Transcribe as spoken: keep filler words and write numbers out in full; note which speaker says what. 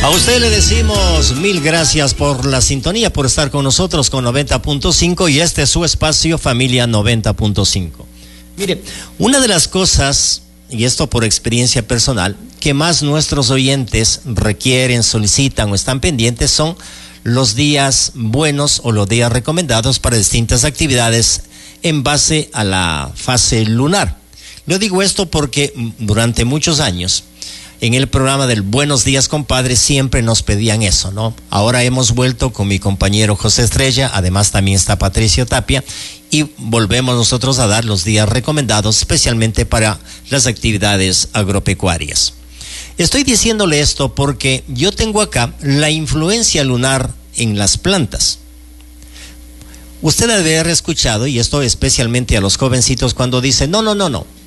Speaker 1: A usted le decimos mil gracias por la sintonía, por estar con nosotros con noventa punto cinco y este es su espacio Familia noventa punto cinco. Mire, una de las cosas, y esto por experiencia personal, que más nuestros oyentes requieren, solicitan o están pendientes son los días buenos o los días recomendados para distintas actividades en base a la fase lunar. Yo digo esto porque durante muchos años en el programa del Buenos Días, Compadre, siempre nos pedían eso, ¿no? Ahora hemos vuelto con mi compañero José Estrella, además también está Patricio Tapia, y volvemos nosotros a dar los días recomendados, especialmente para las actividades agropecuarias. Estoy diciéndole esto porque yo tengo acá la influencia lunar en las plantas. Usted debe haber escuchado, y esto especialmente a los jovencitos, cuando dicen, no, no, no, no,